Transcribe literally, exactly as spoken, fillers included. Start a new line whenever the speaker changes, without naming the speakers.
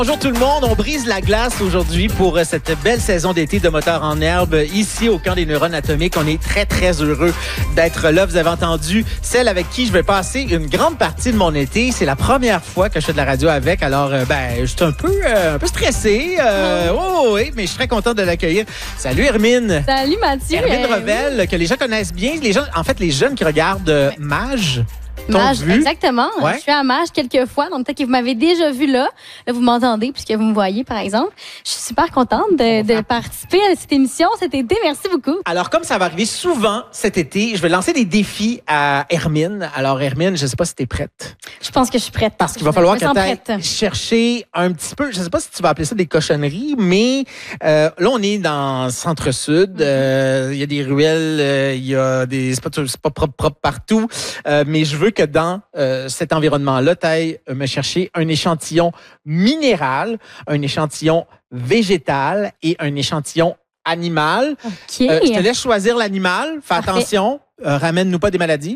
Bonjour tout le monde, on brise la glace aujourd'hui pour cette belle saison d'été de Moteurs en herbe ici au camp des neurones atomiques. On est très très heureux d'être là. Vous avez entendu celle avec qui je vais passer une grande partie de mon été. C'est la première fois que je fais de la radio avec, alors euh, ben je suis un peu euh, un peu stressé. Euh, oh, oui, mais je suis très content de l'accueillir. Salut Hermine.
Salut Mathieu.
Hermine
euh,
Revel, oui. Que les gens connaissent bien. Les gens, en fait, les jeunes qui regardent euh, Mage.
Mage, exactement.
Ouais.
Je suis à Mage quelques fois, donc peut-être que vous m'avez déjà vu là. Là, vous m'entendez puisque vous me voyez, par exemple. Je suis super contente de, de participer à cette émission cet été. Merci beaucoup.
Alors, comme ça va arriver souvent cet été, je vais lancer des défis à Hermine. Alors, Hermine, je ne sais pas si tu es prête.
Je pense que je suis prête.
Parce qu'il va falloir que tu ailles chercher un petit peu, je ne sais pas si tu vas appeler ça des cochonneries, mais euh, là, on est dans le centre-sud. Il euh, y a des ruelles, il euh, y a des... C'est pas, c'est pas propre, propre partout, euh, mais je veux que dans euh, cet environnement-là, tu ailles me chercher un échantillon minéral, un échantillon végétal et un échantillon animal.
OK.
Euh, je te laisse choisir l'animal. Fais
Parfait.
Attention, euh, ramène-nous pas des maladies.